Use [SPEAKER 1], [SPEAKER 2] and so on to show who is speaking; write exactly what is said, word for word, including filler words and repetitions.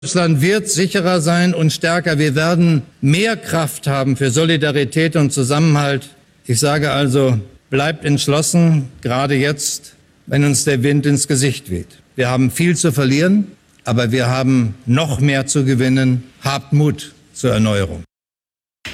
[SPEAKER 1] Deutschland wird sicherer sein und stärker. Wir werden mehr Kraft haben für Solidarität und Zusammenhalt. Ich sage also, bleibt entschlossen, gerade jetzt, wenn uns der Wind ins Gesicht weht. Wir haben viel zu verlieren, aber wir haben noch mehr zu gewinnen. Habt Mut zur Erneuerung.